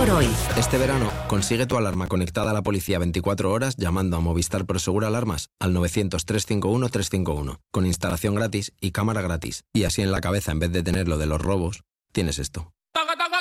por hoy. Este verano, consigue tu alarma conectada a la policía 24 horas llamando a Movistar Prosegur Alarmas al 900-351-351, con instalación gratis y cámara gratis. Y así en la cabeza, en vez de tener lo de los robos, tienes esto.